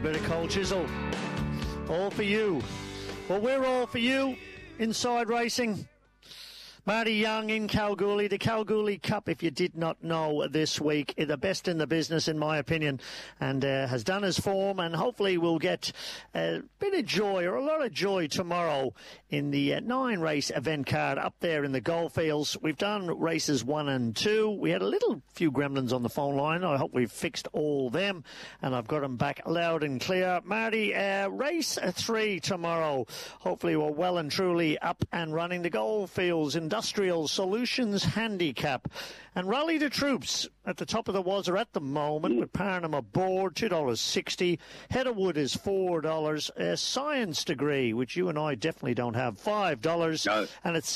bit of cold chisel. All for you. Well, we're all for you. Inside Racing. Marty Young in Kalgoorlie, the Kalgoorlie Cup, if you did not know, this week, the best in the business, in my opinion, and has done his form, and hopefully we'll get a bit of joy, or a lot of joy, tomorrow in the 9-race event card up there in the Goldfields. We've done races 1 and 2. We had a few gremlins on the phone line. I hope we've fixed all them, and I've got them back loud and clear. Marty, race 3 tomorrow. Hopefully we're well and truly up and running. The Goldfields Industrial Solutions Handicap, and Rally the Troops at the top of the wazzer at the moment with Parnham aboard, $2.60. Heatherwood is $4. Science Degree, which you and I definitely don't have, $5. No. And it's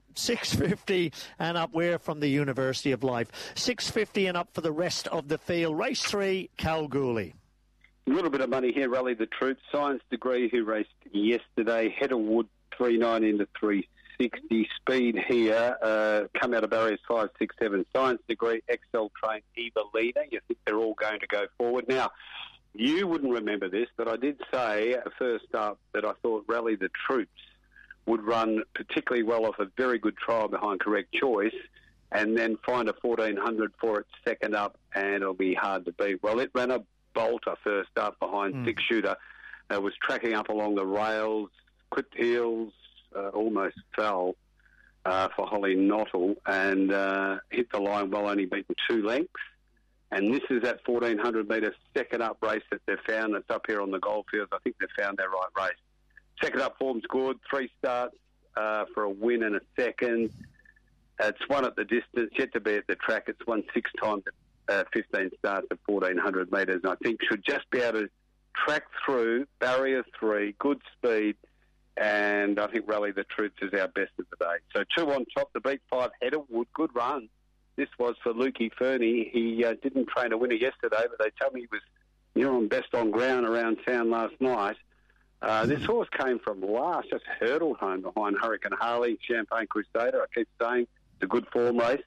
$6.50 and up. We're from the University of Life. $6.50 and up for the rest of the field. Race 3, Kalgoorlie. A little bit of money here. Rally the Troops. Science Degree, who raced yesterday. Heatherwood, 3.90 to 3.60. Speed here, come out of barriers 5, 6, 7. Science Degree, Excel Train, Evelina. You think they're all going to go forward. Now, you wouldn't remember this, but I did say first up that I thought Rally the Troops would run particularly well off a very good trial behind Correct Choice, and then find a 1400 for its second up, and it'll be hard to beat. Well, it ran a bolter first up behind Six Shooter. Was tracking up along the rails, clipped heels, almost fell for Holly Knottle, and hit the line well, only beaten 2 lengths. And this is that 1,400-metre second-up race that they've found that's up here on the Goldfields. I think they've found their right race. Second-up form's good, 3 starts for a win and a second. It's won at the distance, yet to be at the track. It's won 6 times at 15 starts at 1,400 metres, and I think should just be able to track through barrier 3, good speed, and I think Rally the Troops is our best of the day. So 2 on top, the beat 5, Heatherwood, good run. This was for Lukey Fernie. He didn't train a winner yesterday, but they tell me he was near on best on ground around town last night. This horse came from last, just hurdled home behind Hurricane Harley, Champagne Crusader. I keep saying it's a good form race.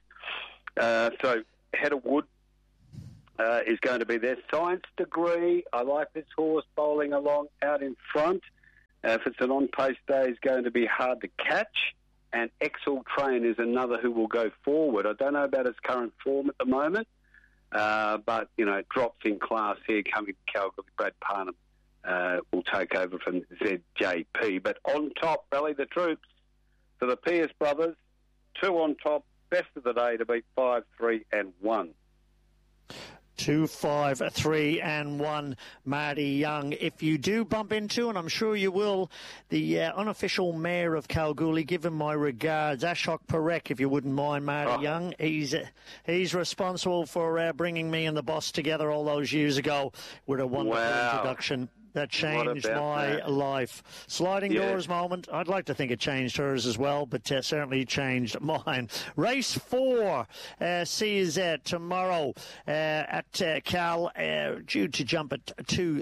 So Heatherwood is going to be there. Science Degree, I like this horse bowling along out in front. If it's an on-pace day, it's going to be hard to catch. And Excel Train is another who will go forward. I don't know about his current form at the moment, but, you know, it drops in class here coming to Calgary. Brad Parnham will take over from ZJP. But on top, Rally the Troops for the Pierce brothers. 2 on top, best of the day to beat 5, 3 and 1. 2, 5, 3 and 1, Marty Young. If you do bump into, and I'm sure you will, the unofficial mayor of Kalgoorlie, give him my regards, Ashok Parekh, if you wouldn't mind, Marty Young. He's responsible for bringing me and the boss together all those years ago with a wonderful introduction. That changed my life. Sliding doors moment. I'd like to think it changed hers as well, but certainly changed mine. Race 4 sees tomorrow at Cal, due to jump at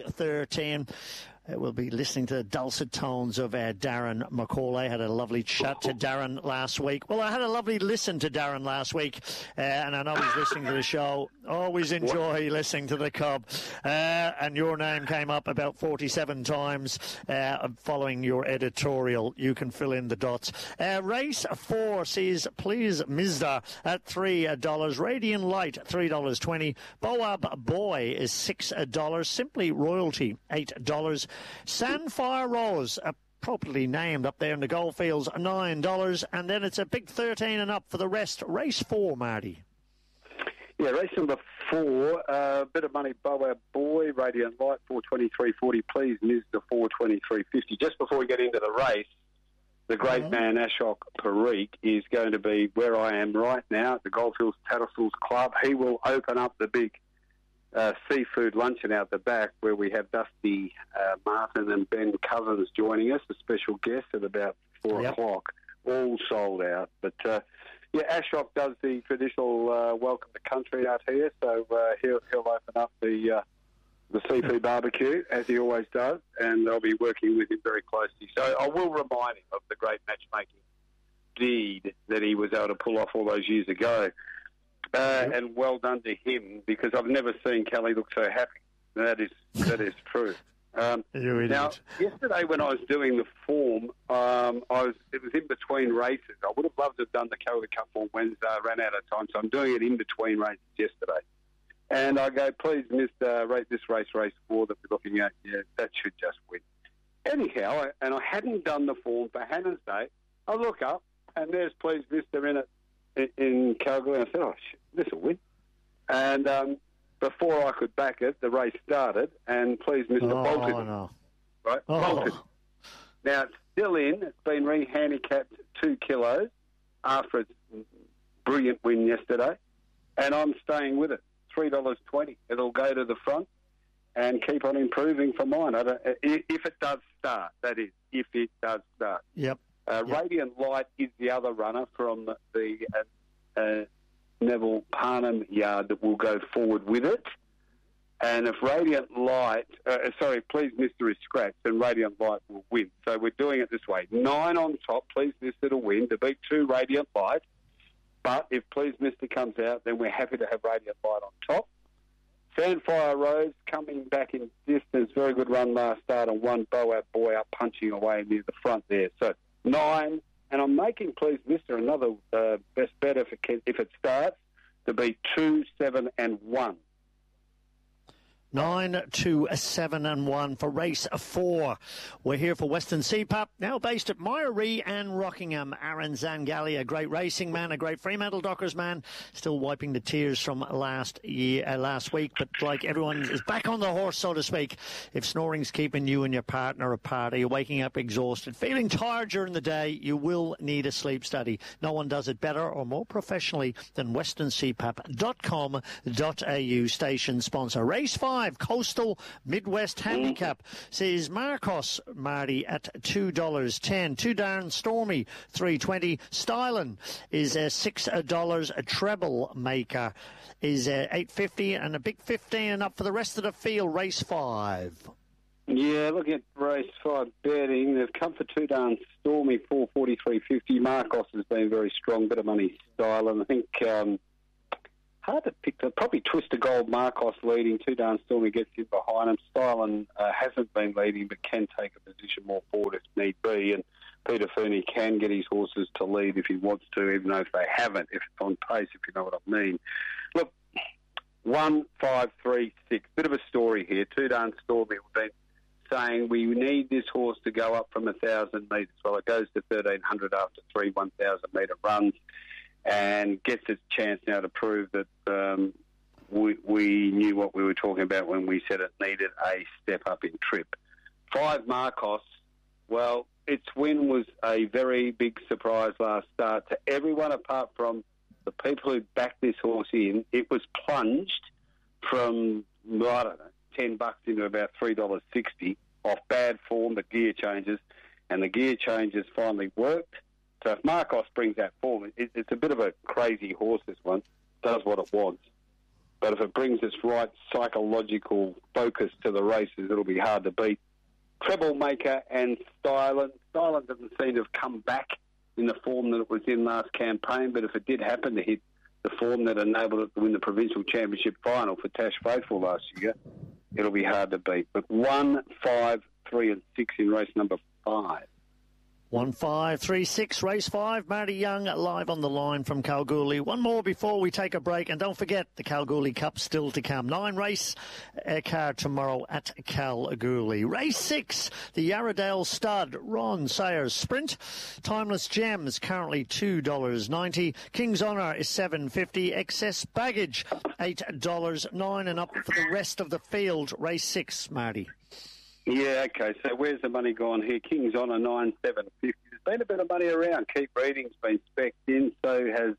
2:13. We'll be listening to the dulcet tones of Darren McCauley. Had a lovely chat to Darren last week. Well, I had a lovely listen to Darren last week, and I know he's listening to the show. Always enjoy listening to the Cub. And your name came up about 47 times following your editorial. You can fill in the dots. Race 4 sees Please Mizda at $3. Radiant Light, $3.20. Boab Boy is $6. Simply Royalty, $8. Sandfire Rose, appropriately named up there in the Goldfields, $9. And then it's a big 13 and up for the rest. Race 4, Marty. Yeah, race number 4, bit of money, Boab Boy, Radiant Light, 423.40. Please miss the 423.50. Just before we get into the race, the great man Ashok Parekh is going to be where I am right now at the Goldfields Tattersalls Club. He will open up the big seafood luncheon out the back where we have Dusty Martin and Ben Cousins joining us, a special guest at about 4 o'clock, all sold out. But, Ashok does the traditional welcome to country out here, so he'll open up the seafood barbecue, as he always does, and I'll be working with him very closely. So I will remind him of the great matchmaking deed that he was able to pull off all those years ago. And well done to him, because I've never seen Kelly look so happy That is true. You idiot. Now, yesterday when I was doing the form, it was in between races. I would have loved to have done the Calgary Cup on Wednesday. I ran out of time, so I'm doing it in between races yesterday. And I go, please, Mr. Rate this race 4 that we're looking at. Yeah, that should just win. Anyhow, I hadn't done the form for Hannah's Day. I look up, and there's Please Mr. in Calgary. And I said, oh, shit, this will win. And before I could back it, the race started, and Please Mr. bolted. Oh, no. Right? Bolted. Now, it's still in. It's been re-handicapped 2 kilos after its brilliant win yesterday, and I'm staying with it. $3.20. It'll go to the front and keep on improving for mine. If it does start, that is, if it does start. Yep. Radiant Light is the other runner from the Neville Parnham yard that will go forward with it. And if Radiant Light, Please Mr. is scratched, then Radiant Light will win. So we're doing it this way. 9 on top, Please Mr. to win, to beat 2 Radiant Light. But if Please Mr. comes out, then we're happy to have Radiant Light on top. Sandfire Rose coming back in distance. Very good run last start on 1 Boab Boy up punching away near the front there. So 9, and I'm making Please Mr. another best bet if it starts to be 2, 7 and 1. 9, 2, 7 and 1 for race 4. We're here for Western CPAP, now based at Myree and Rockingham. Aaron Zangali, a great racing man, a great Fremantle Dockers man, still wiping the tears from last week. But like everyone is back on the horse, so to speak. If snoring's keeping you and your partner apart, are you waking up exhausted, feeling tired during the day, you will need a sleep study. No one does it better or more professionally than westerncpap.com.au, station sponsor. Race 5. Coastal Midwest Handicap says Marcos, Marty, at $2.10. Two Darn Stormy, $3.20. Stylen is $6. A treble maker is $8.50, and a big 15 and up for the rest of the field. Race 5. Yeah, looking at race 5 betting, they've come for Two Darn Stormy, $4.43.50. Marcos has been very strong, bit of money. Stylen, I think. Hard to pick. Probably Twister Gold, Marcos leading. Two Darn Stormy gets in behind him. Stylen hasn't been leading, but can take a position more forward if need be. And Peter Fernie can get his horses to lead if he wants to, even though if they haven't, if it's on pace, if you know what I mean. Look, 1, 5, 3, 6. Bit of a story here. Two Darn Stormy, we've been saying we need this horse to go up from 1,000 metres. Well, it goes to 1,300 after 3 1,000-metre runs, and gets its chance now to prove that we knew what we were talking about when we said it needed a step up in trip. 5 Marcos, well, its win was a very big surprise last start to everyone apart from the people who backed this horse in. It was plunged from, I don't know, $10 into about $3.60 off bad form, the gear changes, and the gear changes finally worked. So if Marcos brings that form, it's a bit of a crazy horse, this one. Does what it wants. But if it brings its right psychological focus to the races, it'll be hard to beat. Treble Maker and Stylen. Stylen doesn't seem to have come back in the form that it was in last campaign, but if it did happen to hit the form that enabled it to win the provincial championship final for Tash Faithful last year, it'll be hard to beat. But 1, 5, 3 and 6 in race number 5. 1, 5, 3, 6, race 5. Marty Young live on the line from Kalgoorlie. One more before we take a break. And don't forget, the Kalgoorlie Cup still to come. 9 race car tomorrow at Kalgoorlie. Race 6, the Yarradale Stud, Ron Sayers Sprint. Timeless Gems, currently $2.90. King's Honour is $7.50. Excess Baggage, $8. 9 and up for the rest of the field. Race 6, Marty. Yeah, okay, so where's the money gone here? King's Honour, 9,750. There's been a bit of money around. Keep Reading's been spec'd in, so has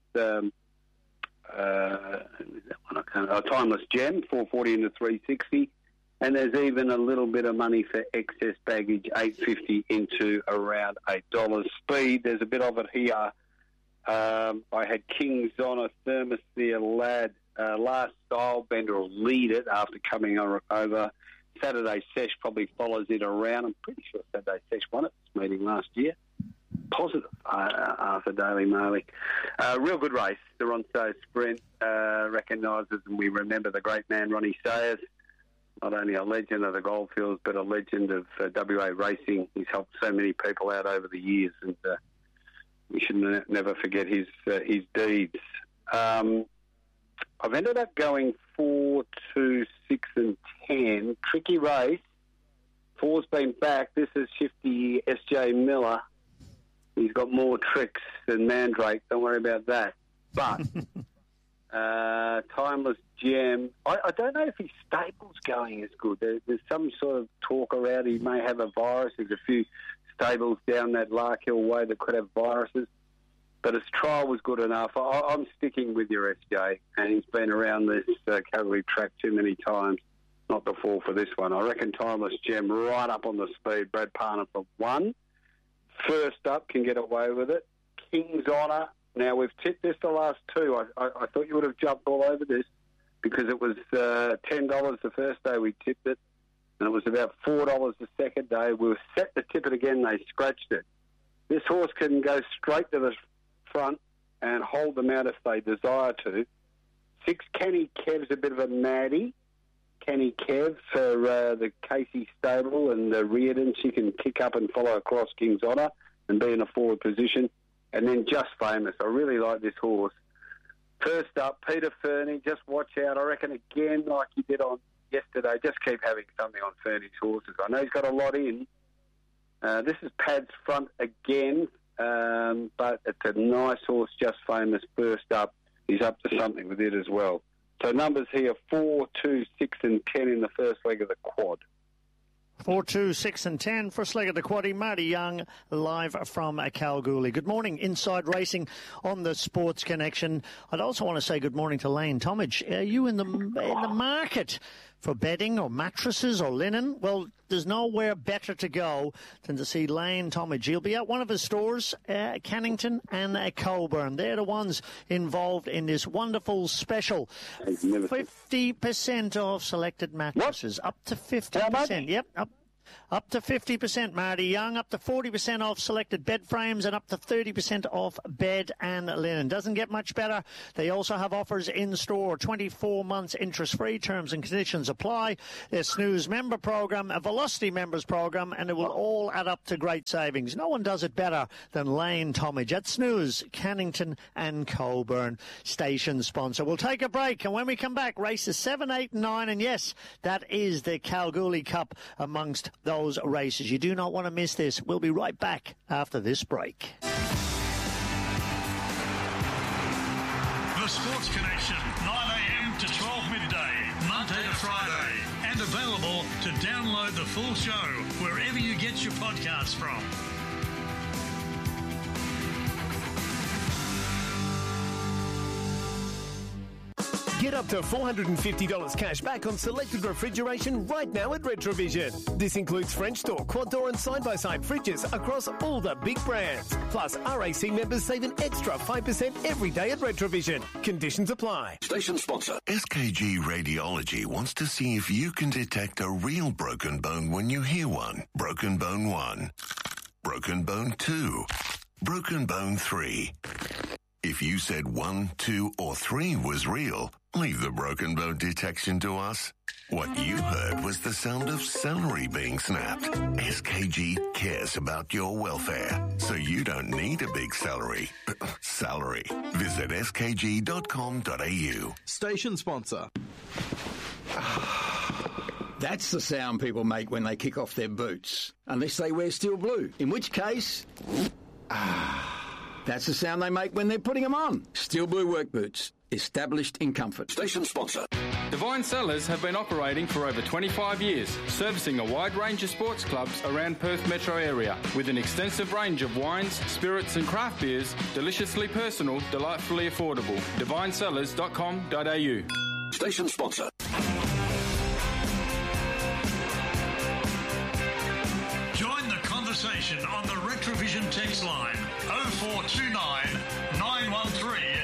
Timeless Gem, 440 into 360. And there's even a little bit of money for Excess Baggage, 850 into around $8. Speed, there's a bit of it here. I had King's Honour, Thermosphere Lad, last Style Bender will lead it after coming over. Saturday Sesh probably follows it around. I'm pretty sure Saturday Sesh won at this meeting last year. Positive, Arthur Daly Marley. Real good race. The Ron Sayers Sprint recognises, and we remember the great man Ronnie Sayers. not only a legend of the Goldfields, but a legend of WA racing. He's helped so many people out over the years, and we should never forget his deeds. I've ended up going 4, 2, 6 and 10. Tricky race. 4's been back. This is shifty SJ Miller. He's got more tricks than Mandrake. Don't worry about that. But Timeless Gem, I don't know if his stable's going as good. There's some sort of talk around he may have a virus. There's a few stables down that Larkhill way that could have viruses. But his trial was good enough. I'm sticking with your SJ, and he's been around this Calgary track too many times not to fall for this one. I reckon Timeless Gem right up on the speed. Brad Parner for 1. First up can get away with it. King's Honour. Now, we've tipped this the last 2. I thought you would have jumped all over this because it was $10 the first day we tipped it, and it was about $4 the second day. We were set to tip it again. They scratched it. This horse can go straight to the front and hold them out if they desire to. 6, Kenny Kev's a bit of a maddie. Kenny Kev for the Casey stable and the Reardon. She can kick up and follow across King's Honour and be in a forward position. And then Just Famous. I really like this horse. First up, Peter Fernie. Just watch out. I reckon again, like you did on yesterday, just keep having something on Fernie's horses. I know he's got a lot in. This is Pad's front again, but it's a nice horse, Just Famous. First up, he's up to something with it as well. So numbers here, 4, 2, 6 and 10 in the first leg of the quad. 4, 2, 6 and 10, first leg of the quaddie. Marty Young, live from Kalgoorlie. Good morning, Inside Racing on the Sports Connection. I'd also want to say good morning to Lane Tomage. Are you in the market for bedding or mattresses or linen? Well, there's nowhere better to go than to see Lane Tomage. He'll be at one of his stores, Cannington and Coburn. They're the ones involved in this wonderful special. 50% off selected mattresses. What? Up to 50%. Yep, up to 50%, Marty Young, up to 40% off selected bed frames and up to 30% off bed and linen. Doesn't get much better. They also have offers in store, 24 months interest-free, terms and conditions apply. Their Snooze member program, a Velocity members program, and it will all add up to great savings. No one does it better than Lane Tomage at Snooze, Cannington and Coburn, station sponsor. We'll take a break, and when we come back, races 7, 8 and 9, and yes, that is the Kalgoorlie Cup amongst those races. You do not want to miss this. We'll be right back after this break. The Sports Connection, 9 a.m. to 12 midday, Monday to Friday. And available to download the full show wherever you get your podcasts from. Get up to $450 cash back on selected refrigeration right now at Retrovision. This includes French door, quad door and side-by-side fridges across all the big brands. Plus, RAC members save an extra 5% every day at Retrovision. Conditions apply. Station sponsor. SKG Radiology wants to see if you can detect a real broken bone when you hear one. Broken bone 1. Broken bone 2. Broken bone 3. If you said 1, 2, or 3 was real, leave the broken bone detection to us. What you heard was the sound of celery being snapped. SKG cares about your welfare, so you don't need a big salary. Visit skg.com.au. Station sponsor. That's the sound people make when they kick off their boots. Unless they wear steel blue, in which case... That's the sound they make when they're putting them on. Steel Blue work boots, established in comfort. Station sponsor. Divine Cellars have been operating for over 25 years, servicing a wide range of sports clubs around Perth metro area, with an extensive range of wines, spirits and craft beers, deliciously personal, delightfully affordable. DivineCellars.com.au. Station sponsor. Join the conversation on the Retrovision text line 0429 913